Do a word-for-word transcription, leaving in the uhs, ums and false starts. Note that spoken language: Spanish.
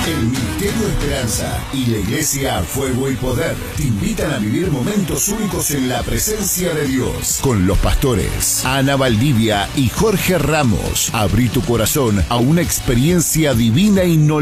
El Ministerio Esperanza y la Iglesia Fuego y Poder te invitan a vivir momentos únicos en la presencia de Dios con los pastores Ana Valdivia y Jorge Ramos. Abrí tu corazón a una experiencia divina inolvidable.